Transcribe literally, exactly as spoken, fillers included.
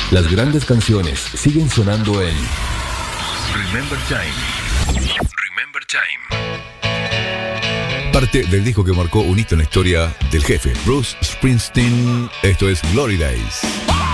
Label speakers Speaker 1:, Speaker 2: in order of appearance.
Speaker 1: Las grandes canciones siguen sonando en
Speaker 2: Remember Time. Remember Time.
Speaker 3: Parte del disco que marcó un hito en la historia del jefe, Bruce Springsteen. Esto es Glory Days.